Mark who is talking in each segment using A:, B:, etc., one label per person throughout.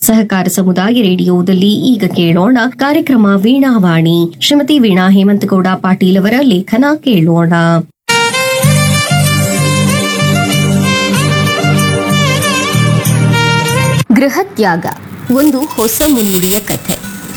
A: ಸಹಕಾರ ಸಮುದಾಯ ರೇಡಿಯೋದಲ್ಲಿ ಈಗ ಕೇಳೋಣ ಕಾರ್ಯಕ್ರಮ ವೀಣಾವಾಣಿ. ಶ್ರೀಮತಿ ವೀಣಾ ಹೇಮಂತಗೌಡ ಪಾಟೀಲ್ ಅವರ ಲೇಖನ ಕೇಳೋಣ. ಗೃಹತ್ಯಾಗ ಒಂದು ಹೊಸ ಮುನ್ನುಡಿಯ ಕಥೆ.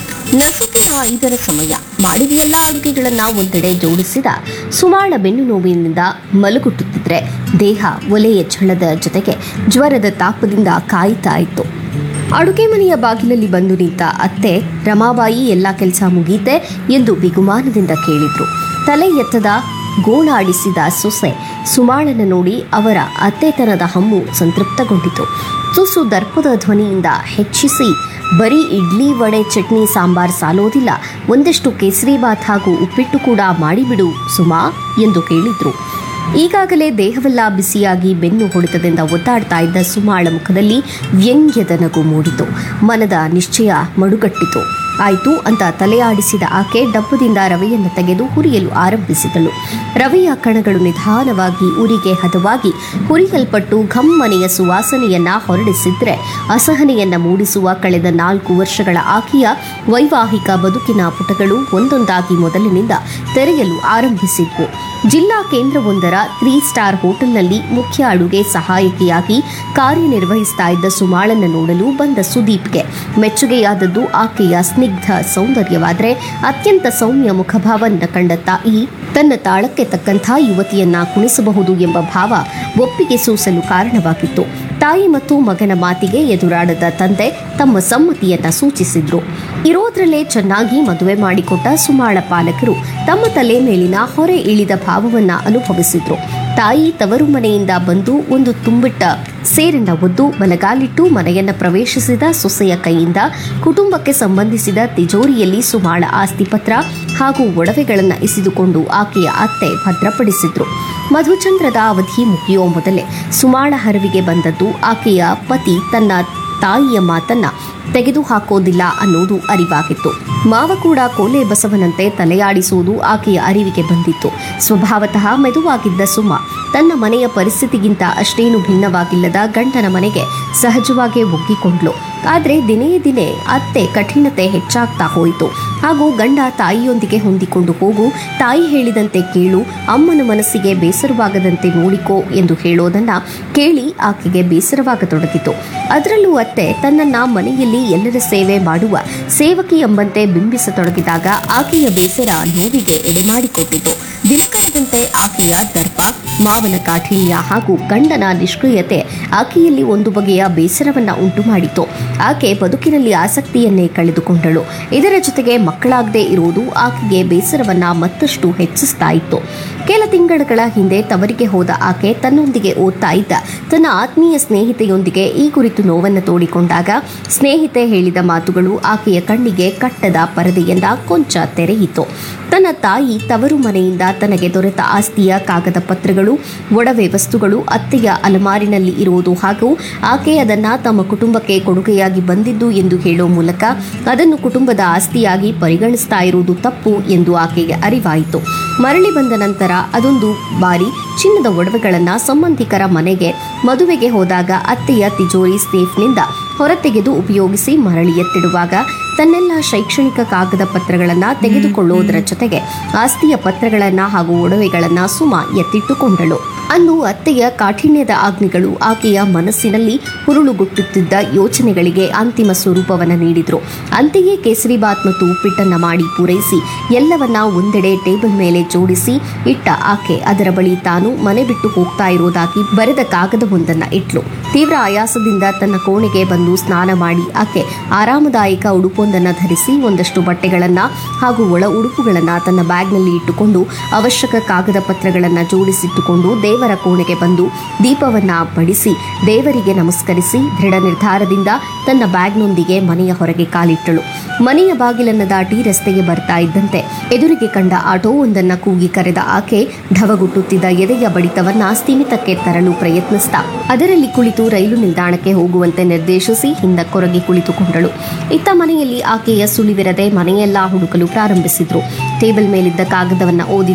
A: ನಸುಕಿನ 5ರ ಸಮಯ. ಮಾಡಿದ ಎಲ್ಲ ಅಡುಗೆಗಳನ್ನ ಒಂದೆಡೆ ಜೋಡಿಸಿದ ಸುಮಾಳ ಬೆನ್ನು ನೋವಿನಿಂದ ಮಲಗುಟ್ಟುತ್ತಿದ್ರೆ ದೇಹ ಒಲೆಯ ಝಳದ ಜೊತೆಗೆ ಜ್ವರದ ತಾಪದಿಂದ ಕಾಯ್ತಾ ಇತ್ತು. ಅಡುಗೆ ಮನೆಯ ಬಾಗಿಲಲ್ಲಿ ಬಂದು ನಿಂತ ಅತ್ತೆ ರಮಾಬಾಯಿ ಎಲ್ಲ ಕೆಲಸ ಮುಗೀತೆ ಎಂದು ಬಿಗುಮಾನದಿಂದ ಕೇಳಿದ್ರು. ತಲೆ ಎತ್ತದ ಗೋಳಾಡಿಸಿದ ಸೊಸೆ ಸುಮಾಳನ ನೋಡಿ ಅವರ ಅತ್ತೆತನದ ಹಮ್ಮು ಸಂತೃಪ್ತಗೊಂಡಿತು. ತುಸು ದರ್ಪದ ಧ್ವನಿಯಿಂದ ಹೆಚ್ಚಿಸಿ, ಬರೀ ಇಡ್ಲಿ ವಡೆ ಚಟ್ನಿ ಸಾಂಬಾರ್ ಸಾಲೋದಿಲ್ಲ, ಒಂದಷ್ಟು ಕೇಸರಿಬಾತ್ ಹಾಗೂ ಉಪ್ಪಿಟ್ಟು ಕೂಡ ಮಾಡಿಬಿಡು ಸುಮಾ ಎಂದು ಕೇಳಿದ್ರು. ಈಗಾಗಲೇ ದೇಹವೆಲ್ಲ ಬಿಸಿಯಾಗಿ ಬೆನ್ನು ಹೊಡೆತದಿಂದ ಒದ್ದಾಡ್ತಾ ಇದ್ದ ಸುಮಾಳ ಮುಖದಲ್ಲಿ ವ್ಯಂಗ್ಯದ ನಗು ಮೂಡಿತು. ಮನದ ನಿಶ್ಚಯ ಮಡುಗಟ್ಟಿತು. ಆಯ್ತು ಅಂತ ತಲೆಯಾಡಿಸಿದ ಆಕೆ ಡಬ್ಬದಿಂದ ರವೆಯನ್ನು ತೆಗೆದು ಹುರಿಯಲು ಆರಂಭಿಸಿದಳು. ರವೆಯ ಕಣಗಳು ನಿಧಾನವಾಗಿ ಉರಿಗೆ ಹದವಾಗಿ ಹುರಿಯಲ್ಪಟ್ಟು ಘಮ್ಮನೆಯ ಸುವಾಸನೆಯನ್ನ ಹೊರಡಿಸಿದ್ರೆ ಅಸಹನೆಯನ್ನ ಮೂಡಿಸುವ ಕಳೆದ 4 ವರ್ಷಗಳ ಆಕೆಯ ವೈವಾಹಿಕ ಬದುಕಿನ ಪುಟಗಳು ಒಂದೊಂದಾಗಿ ಮೊದಲಿನಿಂದ ತೆರೆಯಲು ಆರಂಭಿಸಿದ್ವು. ಜಿಲ್ಲಾ ಕೇಂದ್ರವೊಂದರ 3 ಸ್ಟಾರ್ ಹೋಟೆಲ್ನಲ್ಲಿ ಮುಖ್ಯ ಅಡುಗೆ ಸಹಾಯಕಿಯಾಗಿ ಕಾರ್ಯನಿರ್ವಹಿಸ್ತಾ ಇದ್ದ ಸುಮಾಳನ್ನ ನೋಡಲು ಬಂದ ಸುದೀಪ್ಗೆ ಮೆಚ್ಚುಗೆಯಾದದ್ದು ಆಕೆಯ ಸ್ನಿಗ್ಧ ಸೌಂದರ್ಯವಾದರೆ ಅತ್ಯಂತ ಸೌಮ್ಯ ಮುಖಭಾವನ್ನ ಕಂಡ ತಾಯಿ ತನ್ನ ತಾಳಕ್ಕೆ ತಕ್ಕಂಥ ಯುವತಿಯನ್ನ ಕುಣಿಸಬಹುದು ಎಂಬ ಭಾವ ಒಪ್ಪಿಗೆ ಸೂಸಲು ಕಾರಣವಾಗಿತ್ತು. ತಾಯಿ ಮತ್ತು ಮಗನ ಮಾತಿಗೆ ಎದುರಾಡದ ತಂದೆ ತಮ್ಮ ಸಮ್ಮತಿಯನ್ನ ಸೂಚಿಸಿದ್ರು. ಇರೋದ್ರಲ್ಲೇ ಚೆನ್ನಾಗಿ ಮದುವೆ ಮಾಡಿಕೊಟ್ಟ ಸುಮಾಳ ಪಾಲಕರು ತಮ್ಮ ತಲೆ ಮೇಲಿನ ಹೊರೆ ಇಳಿದ ಭಾವವನ್ನ ಅನುಭವಿಸಿದ್ರು. ತಾಯಿ ತವರು ಮನೆಯಿಂದ ಬಂದು ಒಂದು ತುಂಬಿಟ್ಟ ಸೇರನ್ನ ಒದ್ದು ಬಲಗಾಲಿಟ್ಟು ಮನೆಯನ್ನ ಪ್ರವೇಶಿಸಿದ ಸೊಸೆಯ ಕೈಯಿಂದ ಕುಟುಂಬಕ್ಕೆ ಸಂಬಂಧಿಸಿದ ತಿಜೋರಿಯಲ್ಲಿ ಸುಮಾಳ ಆಸ್ತಿಪತ್ರ ಹಾಗೂ ಒಡವೆಗಳನ್ನು ಇಸಿದುಕೊಂಡು ಆಕೆಯ ಅತ್ತೆ ಭದ್ರಪಡಿಸಿದ್ರು. ಮಧುಚಂದ್ರದ ಅವಧಿ ಮುಗಿಯೋ ಮೊದಲೇ ಸುಮಾಳ ಹರವಿಗೆ ಬಂದದ್ದು ಆಕೆಯ ಪತಿ ತನ್ನ ತಾಯಿಯ ಮಾತನ್ನ ತೆಗೆದುಹಾಕೋದಿಲ್ಲ ಅನ್ನೋದು ಅರಿವಾಗಿತ್ತು. ಮಾವ ಕೂಡ ಕೋಲೆ ಬಸವನಂತೆ ತಲೆಯಾಡಿಸುವುದು ಆಕೆಯ ಅರಿವಿಗೆ ಬಂದಿತ್ತು. ಸ್ವಭಾವತಃ ಮೆದುವಾಗಿದ್ದ ಸುಮ ತನ್ನ ಮನೆಯ ಪರಿಸ್ಥಿತಿಗಿಂತ ಅಷ್ಟೇನು ಭಿನ್ನವಾಗಿಲ್ಲದ ಗಂಡನ ಮನೆಗೆ ಸಹಜವಾಗಿ ಒಗ್ಗಿಕೊಂಡ್ಲು. ಆದರೆ ದಿನೇ ದಿನೇ ಅತ್ತೆ ಕಠಿಣತೆ ಹೆಚ್ಚಾಗ್ತಾ ಹೋಯಿತು. ಹಾಗೂ ಗಂಡ ತಾಯಿಯೊಂದಿಗೆ ಹೊಂದಿಕೊಂಡು ಹೋಗು, ತಾಯಿ ಹೇಳಿದಂತೆ ಕೇಳು, ಅಮ್ಮನ ಮನಸ್ಸಿಗೆ ಬೇಸರವಾಗದಂತೆ ನೋಡಿಕೋ ಎಂದು ಹೇಳೋದನ್ನ ಕೇಳಿ ಆಕೆಗೆ ಬೇಸರವಾಗತೊಡಗಿತು. ಅದರಲ್ಲೂ ಅತ್ತೆ ತನ್ನನ್ನ ಮನೆಯಲ್ಲಿ ಎಲ್ಲರ ಸೇವೆ ಮಾಡುವ ಸೇವಕಿ ಎಂಬಂತೆ ಬಿಂಬಿಸತೊಡಗಿದಾಗ ಆಕೆಯ ಬೇಸರ ನೋವಿಗೆ ಎಡೆಮಾಡಿಕೊಟ್ಟಿತು. ದಿನಕಳೆದಂತೆ ಆಕೆಯ ದರ್ಪ, ಮಾವನ ಕಾಠಿಣ್ಯ ಹಾಗೂ ಗಂಡನ ನಿಷ್ಕ್ರಿಯತೆ ಆಕೆಯಲ್ಲಿ ಒಂದು ಬಗೆಯ ಬೇಸರವನ್ನ ಉಂಟು ಮಾಡಿತು. ಆಕೆ ಬದುಕಿನಲ್ಲಿ ಆಸಕ್ತಿಯನ್ನೇ ಕಳೆದುಕೊಂಡಳು. ಇದರ ಜೊತೆಗೆ ಮಕ್ಕಳಾಗದೇ ಇರುವುದು ಆಕೆಗೆ ಬೇಸರವನ್ನ ಮತ್ತಷ್ಟು ಹೆಚ್ಚಿಸ್ತಾ ಇತ್ತು. ಕೆಲ ತಿಂಗಳ ಹಿಂದೆ ತವರಿಗೆ ಹೋದ ಆಕೆ ತನ್ನೊಂದಿಗೆ ಓದ್ತಾ ಇದ್ದ ತನ್ನ ಆತ್ಮೀಯ ಸ್ನೇಹಿತೆಯೊಂದಿಗೆ ಈ ಕುರಿತು ನೋವನ್ನು ತೋಡಿಕೊಂಡಾಗ ಸ್ನೇಹಿತೆ ಹೇಳಿದ ಮಾತುಗಳು ಆಕೆಯ ಕಣ್ಣಿಗೆ ಕಟ್ಟದ ಪರದೆಯನ್ನ ಕೊಂಚ ತೆರೆಯಿತು. ತನ್ನ ತಾಯಿ ತವರು ಮನೆಯಿಂದ ತನಗೆ ದೊರೆತ ಆಸ್ತಿಯ ಕಾಗದ ಪತ್ರಗಳು, ಒಡವೆ ವಸ್ತುಗಳು ಅತ್ತೆಯ ಅಲಮಾರಿನಲ್ಲಿ ಇರುವುದು ಹಾಗೂ ಆಕೆ ಅದನ್ನ ತಮ್ಮ ಕುಟುಂಬಕ್ಕೆ ಕೊಡುಗೆಯಾಗಿ ಬಂದಿದ್ದು ಎಂದು ಹೇಳುವ ಮೂಲಕ ಅದನ್ನು ಕುಟುಂಬದ ಆಸ್ತಿಯಾಗಿ ಪರಿಗಣಿಸ್ತಾ ಇರುವುದು ತಪ್ಪು ಎಂದು ಆಕೆಗೆ ಅರಿವಾಯಿತು. ಮರಳಿ ಬಂದ ನಂತರ ಅದೊಂದು ಬಾರಿ ಚಿನ್ನದ ಒಡವೆಗಳನ್ನು ಸಂಬಂಧಿಕರ ಮನೆಗೆ ಮದುವೆಗೆ ಹೋದಾಗ ಅತ್ತೆಯ ತಿಜೋರಿ ಸೇಫ್ನಿಂದ ಹೊರತೆಗೆದು ಉಪಯೋಗಿಸಿ ಮರಳಿ ಎತ್ತಿಡುವಾಗ ತನ್ನೆಲ್ಲ ಶೈಕ್ಷಣಿಕ ಕಾಗದ ಪತ್ರಗಳನ್ನು ತೆಗೆದುಕೊಳ್ಳುವುದರ ಜೊತೆಗೆ ಆಸ್ತಿಯ ಪತ್ರಗಳನ್ನು ಹಾಗೂ ಒಡವೆಗಳನ್ನು ಸುಮ ಎತ್ತಿಟ್ಟುಕೊಂಡಳು. ಅಂದು ಅತ್ತೆಯ ಕಾಠಿಣ್ಯದ ಆಜ್ಞೆಗಳು ಆಕೆಯ ಮನಸ್ಸಿನಲ್ಲಿ ಹುರುಳುಗುಟ್ಟುತ್ತಿದ್ದ ಯೋಚನೆಗಳಿಗೆ ಅಂತಿಮ ಸ್ವರೂಪವನ್ನು ನೀಡಿದ್ರು. ಅಂತೆಯೇ ಕೇಸರಿಬಾತ್ ಮತ್ತು ಉಪ್ಪಿಟ್ಟನ್ನ ಮಾಡಿ ಪೂರೈಸಿ ಎಲ್ಲವನ್ನ ಒಂದೆಡೆ ಟೇಬಲ್ ಮೇಲೆ ಜೋಡಿಸಿ ಇಟ್ಟ ಆಕೆ ಅದರ ಬಳಿ ತಾನು ಮನೆ ಬಿಟ್ಟು ಹೋಗ್ತಾ ಇರುವುದಾಗಿ ಬರೆದ ಕಾಗದವೊಂದನ್ನ ಇಟ್ಲು. ತೀವ್ರ ಆಯಾಸದಿಂದ ತನ್ನ ಕೋಣೆಗೆ ಬಂದು ಸ್ನಾನ ಮಾಡಿ ಆಕೆ ಆರಾಮದಾಯಕ ಉಡುಪೊಂದನ್ನು ಧರಿಸಿ ಒಂದಷ್ಟು ಬಟ್ಟೆಗಳನ್ನ ಹಾಗೂ ಒಳ ಉಡುಪುಗಳನ್ನ ತನ್ನ ಬ್ಯಾಗ್ನಲ್ಲಿ ಇಟ್ಟುಕೊಂಡು ಅವಶ್ಯಕ ಕಾಗದ ಪತ್ರಗಳನ್ನು ಜೋಡಿಸಿಟ್ಟುಕೊಂಡು ದೇವರ ಕೋಣೆಗೆ ಬಂದು ದೀಪವನ್ನ ಬಡಿಸಿ ದೇವರಿಗೆ ನಮಸ್ಕರಿಸಿ ದೃಢ ನಿರ್ಧಾರದಿಂದ ತನ್ನ ಬ್ಯಾಗ್ನೊಂದಿಗೆ ಮನೆಯ ಹೊರಗೆ ಕಾಲಿಟ್ಟಳು. ಮನೆಯ ಬಾಗಿಲನ್ನು ದಾಟಿ ರಸ್ತೆಗೆ ಬರ್ತಾ ಇದ್ದಂತೆ ಎದುರಿಗೆ ಕಂಡ ಆಟೋ ಒಂದನ್ನ ಕೂಗಿ ಕರೆದ ಆಕೆ ಢವಗುಟ್ಟುತ್ತಿದ್ದ ಎದೆಯ ಬಡಿತವನ್ನ ಸ್ಥಿಮಿತಕ್ಕೆ ತರಲು ಪ್ರಯತ್ನಿಸ್ತಾ ಅದರಲ್ಲಿ ಕುಳಿತು ರೈಲು ನಿಲ್ದಾಣಕ್ಕೆ ಹೋಗುವಂತೆ ನಿರ್ದೇಶಿಸಿ ಹಿಂದಕ್ಕೊರಗಿ ಕುಳಿತುಕೊಂಡಳು. ಇತ್ತ ಮನೆಯಲ್ಲಿ ಆಕೆಯ ಸುಳಿವಿರದೆ ಮನೆಯೆಲ್ಲ ಹುಡುಕಲು ಪ್ರಾರಂಭಿಸಿದ್ರು. ಟೇಬಲ್ ಮೇಲಿದ್ದ ಕಾಗದವನ್ನ ಓದಿ